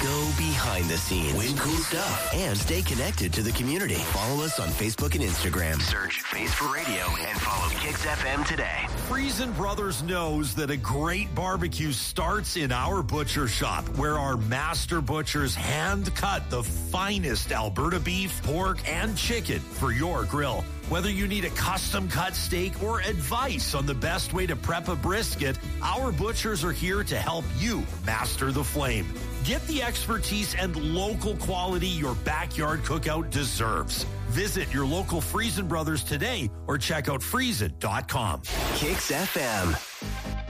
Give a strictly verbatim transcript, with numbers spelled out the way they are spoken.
Go behind the scenes. Win cool stuff. And stay connected to the community. Follow us on Facebook and Instagram. Search Face for Radio and follow Kicks F M today. Friesen Brothers knows that a great barbecue starts in our butcher shop, where our master butchers hand cut the finest Alberta beef, pork, and chicken for your grill. Whether you need a custom cut steak or advice on the best way to prep a brisket, our butchers are here to help you master the flame. Get the expertise and local quality your backyard cookout deserves. Visit your local Friesen Brothers today or check out friesen dot com. Kicks F M.